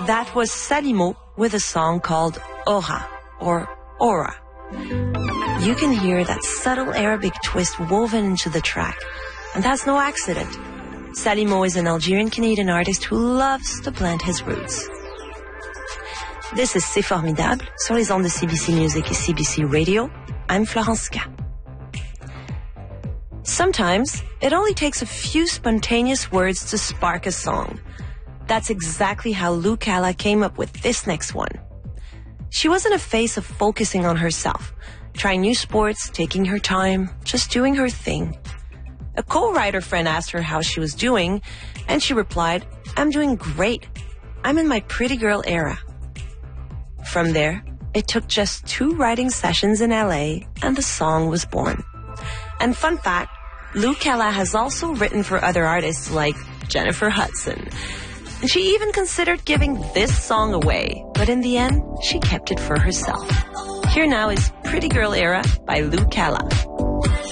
That was Salimo with a song called Aura, or Aura. You can hear that subtle Arabic twist woven into the track, and that's no accident. Salimo is an Algerian-Canadian artist who loves to plant his roots. This is C'est Formidable, sur les ondes de CBC Music et CBC Radio. I'm Florence K. Sometimes, it only takes a few spontaneous words to spark a song. That's exactly how Lou Calla came up with this next one. She wasn't a face of focusing on herself, trying new sports, taking her time, just doing her thing. A co-writer friend asked her how she was doing, and she replied, "I'm doing great. I'm in my pretty girl era." From there, it took just 2 writing sessions in LA, and the song was born. And fun fact, Lou Calla has also written for other artists like Jennifer Hudson. And she even considered giving this song away, but in the end, she kept it for herself. Here now is Pretty Girl Era by Lou Calla.